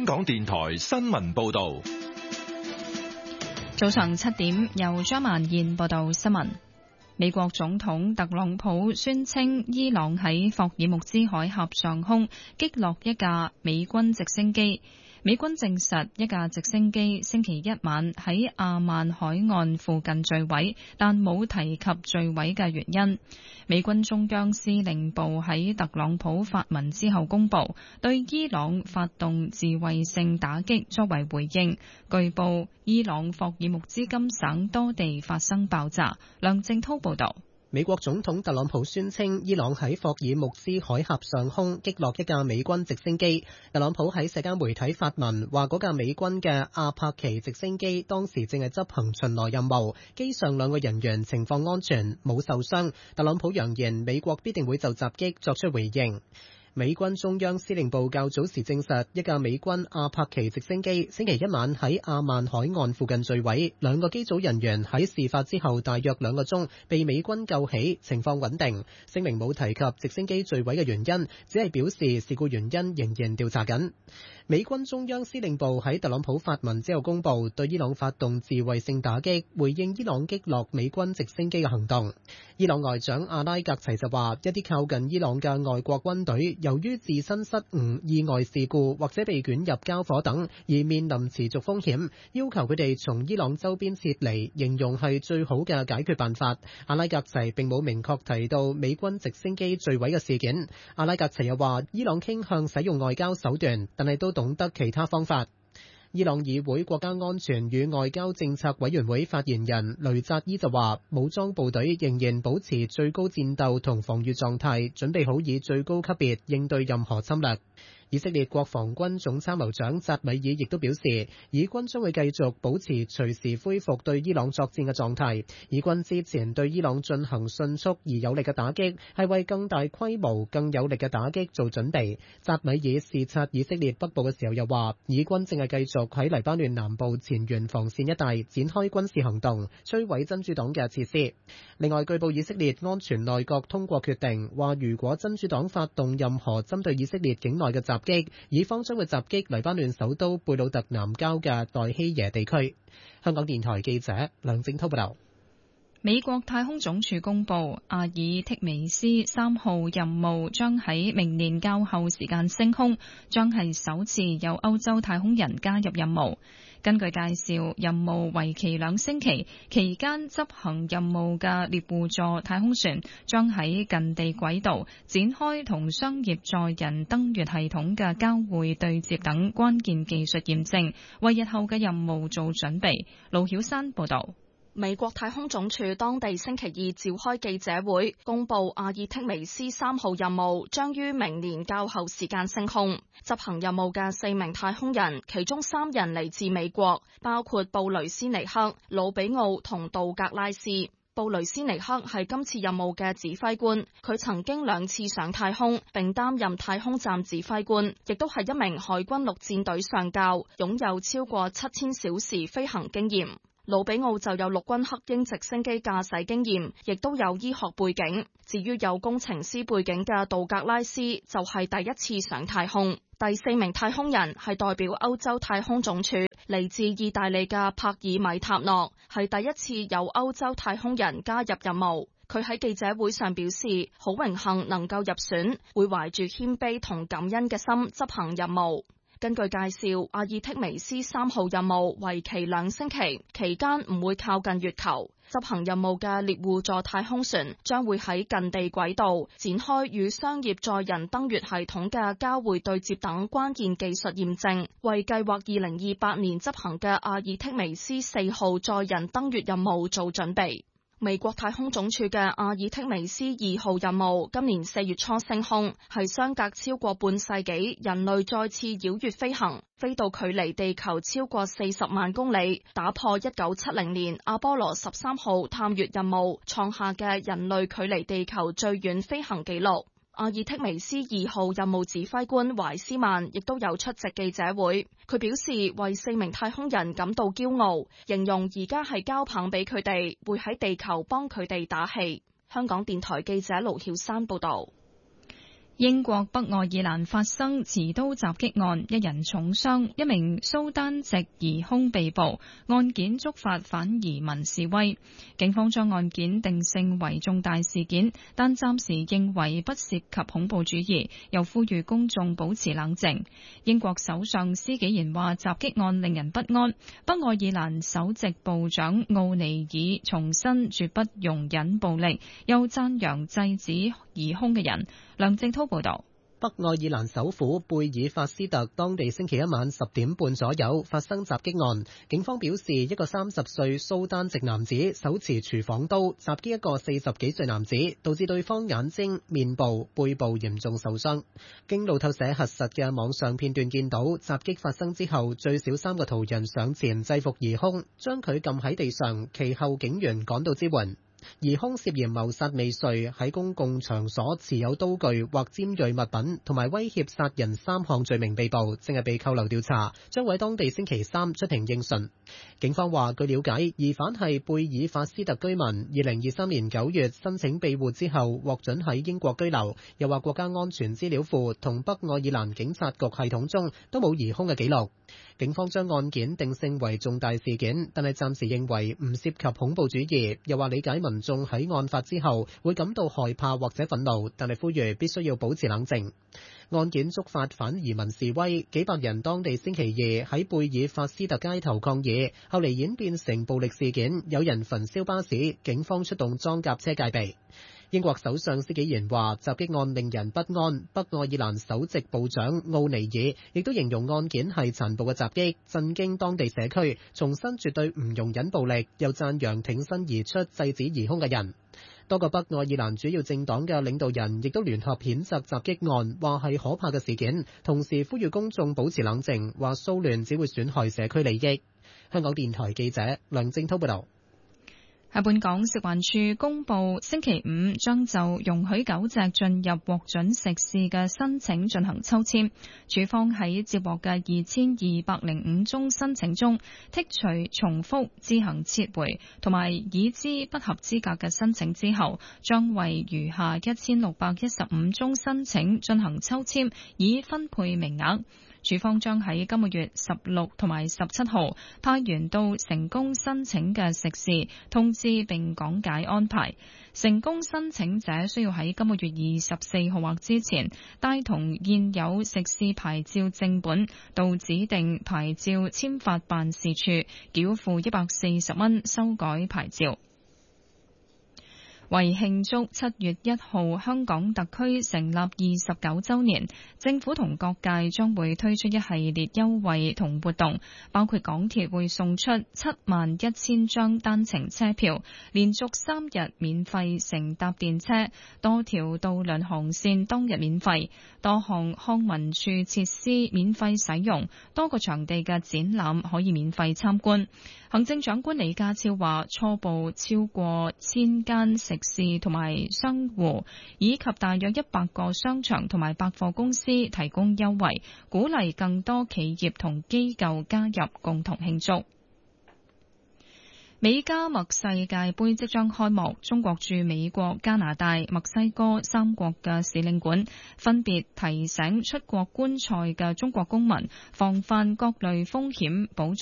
港電台新聞報道。 早上7點，由張曼燕報道新聞。美國總統特朗普宣稱，伊朗喺霍爾木茲海峽上空擊落一架美軍直升機。美軍證實一架直升機星期一晚喺阿曼海岸附近墜毀，但冇提及墜毀嘅原因。美軍中央司令部喺特朗普發文之後公佈，對伊朗發動自衛性打擊作為回應。據報，伊朗霍爾木茲金省多地發生爆炸。梁正濤報道。 美國總統特朗普宣稱，伊朗喺霍爾木茲海峽上空擊落一架美軍直升機。特朗普喺社交媒體發文話，嗰架美軍嘅阿帕奇直升機當時正係執行巡邏任務，機上兩個人員情況安全，冇受傷。特朗普揚言，美國必定會就襲擊作出回應。美軍中央司令部較早時證實，一架美軍阿帕奇直升機星期一晚喺阿曼海岸附近墜毀，兩個機組人員喺事發之後大約2個鐘被美軍救起，情況穩定。聲明冇提及直升機墜毀嘅原因，只係表示事故原因仍然調查緊。美軍中央司令部喺特朗普發文之後公佈，對伊朗發動自衛性打擊，回應伊朗擊落美軍直升機嘅行動。伊朗外長阿拉格齊就話，一啲靠近伊朗嘅外國軍隊由於自身失誤、意外事故或者被捲入交火等而面臨持續風險，要求佢哋從伊朗周邊撤離，形容係最好嘅解決辦法。阿拉格齊並冇明確提到美軍直升機墜毀嘅事件。阿拉格齊又話，伊朗傾向使用外交手段，但係都懂得其他方法。伊朗議會國家安全與外交政策委員會發言人雷扎伊就話，武裝部隊仍然保持最高戰鬥同防禦狀態，準備好以最高級別應對任何侵略。以色列國防軍總參謀長扎米爾亦都表示，以軍將會繼續保持隨時恢復對伊朗作戰嘅狀態。以軍之前對伊朗進行迅速而有力嘅打擊，係為更大規模、更有力嘅打擊做準備。扎米爾視察以色列北部嘅時候又話，以軍正係繼續喺黎巴嫩南部前沿防線一帶展開軍事行動，摧毀真主黨嘅設施。另外，據報以色列安全內閣通過決定，話如果真主黨發動任何針對以色列境內嘅襲擊，以方將會襲擊黎巴嫩首都貝魯特南郊嘅代希耶地區。香港電台記者梁正濤報道。 美國太空總署公布，阿爾忒彌斯3號任務將喺明年較後時間升空，將係首次有歐洲太空人加入任務。根據介紹，任務為期2星期，期間執行任務嘅獵戶座太空船將喺近地軌道展開同商業載人登月系統嘅交會對接等關鍵技術驗證，為日後嘅任務做準備。盧曉山報道。 美國太空總署當地星期二召開記者會，公布阿爾忒彌斯3號任務將於明年較後時間升空。執行任務嘅4名太空人，其中3人嚟自美國，包括布雷斯尼克、魯比奧同杜格拉斯。布雷斯尼克係今次任務嘅指揮官，佢曾經2次上太空，並擔任太空站指揮官，亦都係一名海軍陸戰隊上校，擁有超過7000小時飛行經驗。魯比奧就有陸軍黑鷹直升機駕駛經驗，亦都有醫學背景。至於有工程師背景嘅杜格拉斯，就係第一次上太空。第4名太空人係代表歐洲太空總署嚟自意大利嘅帕爾米塔諾，係第一次有歐洲太空人加入任務。佢喺記者會上表示，好榮幸能夠入選，會懷住謙卑同感恩嘅心執行任務。根據介紹，阿爾忒彌斯3號任務為期2星期，期間唔會靠近月球。執行任務嘅獵戶座太空船將會喺近地軌道展開與商業載人登月系統嘅交會對接等關鍵技術驗證，為計劃2028年執行嘅阿爾忒彌斯4號載人登月任務做準備。美國太空總署嘅阿爾忒彌斯2號任務今年4月初升空，係相隔超過半世紀，人類再次繞月飛行，飛到距離地球超過40萬公里，打破1970年阿波羅13號探月任務創下嘅人類距離地球最遠飛行紀錄。阿爾忒彌斯2號任務指揮官懷斯曼亦都有出席記者會，佢表示為4名太空人感到驕傲，形容而家係交棒俾佢哋，會喺地球幫佢哋打氣。香港電台記者盧曉山報道。 英國北愛爾蘭發生持刀襲擊案，一人重傷，一名蘇丹籍疑兇被捕，案件觸發反移民示威。警方將案件定性為重大事件，但暫時認為不涉及恐怖主義，又呼籲公眾保持冷靜。英國首相施紀賢話襲擊案令人不安，北愛爾蘭首席部長奧尼爾重申絕不容忍暴力，又讚揚制止疑兇嘅人。梁正濤報道。 北愛爾蘭首府貝爾法斯特當地星期一晚10點半左右發生襲擊案，警方表示一個30歲蘇丹籍男子手持廚房刀襲擊一個40幾歲男子，導致對方眼睛、面部、背部嚴重受傷。經路透社核實嘅網上片段見到，襲擊發生之後最少3個途人上前制服疑兇，將佢撳喺地上，其後警員趕到支援。疑兇涉嫌謀殺未遂，喺公共場所持有刀具或尖銳物品，同埋威脅殺人3項罪名被捕，正係被扣留調查，將會喺當地星期3出庭應訊。警方話，據了解，疑犯係貝爾法斯特居民，2023年9月申請庇護之後獲准喺英國居留。又話國家安全資料庫同北愛爾蘭警察局系統中都冇疑兇嘅記錄。警方將案件定性為重大事件，但係暫時認為唔涉及恐怖主義。又話理解民眾喺案發之後會感到害怕或者憤怒，但係呼籲必須要保持冷靜。案件觸發反移民示威，幾百人當地星期二喺貝爾法斯特街頭抗議，後嚟演變成暴力事件，有人焚燒巴士，警方出動裝甲車戒備。英國首相施紀賢話襲擊案令人不安，北愛爾蘭首席部長奧尼爾亦都形容案件係殘暴嘅襲擊，震驚當地社區，重申絕對唔容忍暴力，又讚揚挺身而出制止疑兇嘅人。多個北愛爾蘭主要政黨嘅領導人亦都聯合譴責襲擊案，話係可怕嘅事件，同時呼籲公眾保持冷靜，話騷亂只會損害社區利益。香港電台記者梁正濤報道。 喺本港食環署公布，星期五將就容許狗隻進入獲准食肆嘅申請進行抽籤。署方喺接獲嘅2205宗申請中，剔除重複、自行撤回同埋已知不合資格嘅申請之後，將為餘下1615宗申請進行抽籤，以分配名額。署方將喺今個月16同埋17號派員到成功申請嘅食肆通知並講解安排。成功申請者需要喺今個月24號或之前帶同現有食肆牌照正本到指定牌照簽發辦事處繳付140蚊修改牌照。為慶祝7月1號香港特區成立29週年，政府同各界將會推出一系列優惠同活動，包括港鐵會送出71000張單程車票，連續3日免費乘搭電車，多條渡輪航線當日免費，多項康文署設施免費使用，多個場地嘅展覽可以免費參觀。行政長官李家超話，初步超過1000間食肆同埋商戶，以及大約100個商場同埋百貨公司提供優惠，鼓勵更多企業同機構加入，共同慶祝。美加墨世界盃即將開幕，中國駐美國、加拿大、墨西哥3國嘅使領館分別提醒出國觀賽嘅中國公民防範各類風險，保障